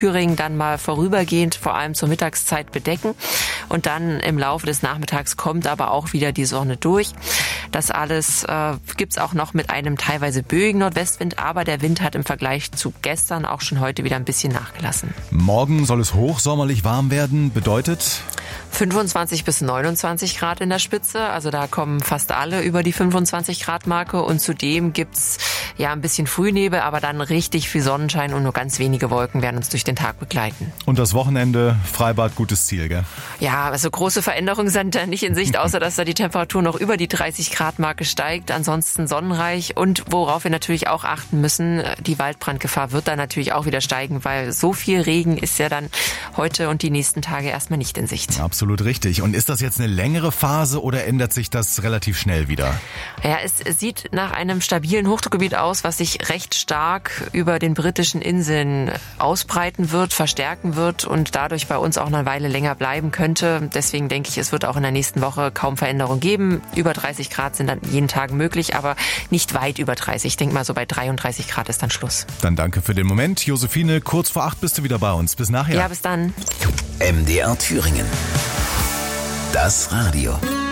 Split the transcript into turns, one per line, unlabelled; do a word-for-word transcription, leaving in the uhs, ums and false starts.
Thüringen dann mal vorübergehend, vor allem zur Mittagszeit, bedecken. Und dann im Laufe des Nachmittags kommt aber auch wieder die Sonne durch. Das alles äh, gibt's auch noch mit einem teilweise böigen Nordwestwind, aber der Wind hat im Vergleich zu gestern auch schon heute wieder ein bisschen nachgelassen.
Morgen soll es hochsommerlich warm werden, bedeutet
fünfundzwanzig bis neunundzwanzig Grad in der Spitze, also da kommen fast alle über die fünfundzwanzig Grad Marke und zudem gibt's ja ein bisschen Frühnebel, aber dann richtig viel Sonnenschein und nur ganz wenige Wolken werden uns durch den Tag begleiten.
Und das Wochenende, Freibad, gutes Ziel, gell?
Ja, also große Veränderungen sind da nicht in Sicht, außer dass da die Temperatur noch über die dreißig Grad Marke steigt, ansonsten sonnenreich und worauf wir natürlich auch achten müssen, die Waldbrandgefahr wird da natürlich auch wieder steigen, weil so viel Regen ist ja dann heute und die nächsten Tage erstmal nicht in Sicht.
Absolut richtig. Und ist das jetzt eine längere Phase oder ändert sich das relativ schnell wieder?
Ja, es sieht nach einem stabilen Hochdruckgebiet aus, was sich recht stark über den britischen Inseln ausbreiten wird, verstärken wird und dadurch bei uns auch eine Weile länger bleiben könnte. Deswegen denke ich, es wird auch in der nächsten Woche kaum Veränderung geben. Über dreißig Grad sind dann jeden Tag möglich, aber nicht weit über dreißig. Ich denke mal, so bei dreiunddreißig Grad ist dann Schluss.
Dann danke für den Moment. Josephine, kurz vor acht bist du wieder bei uns. Bis nachher.
Ja, bis dann.
M D R Thüringen. Das Radio.